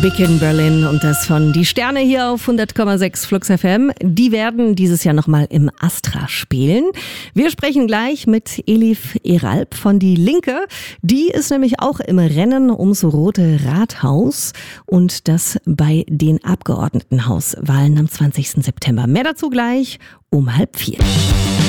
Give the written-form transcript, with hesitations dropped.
Big in Berlin und das von Die Sterne hier auf 100,6 Flux FM. Die werden dieses Jahr nochmal im Astra spielen. Wir sprechen gleich mit Elif Eralp von Die Linke. Die ist nämlich auch im Rennen ums Rote Rathaus und das bei den Abgeordnetenhauswahlen am 20. September. Mehr dazu gleich um 3:30.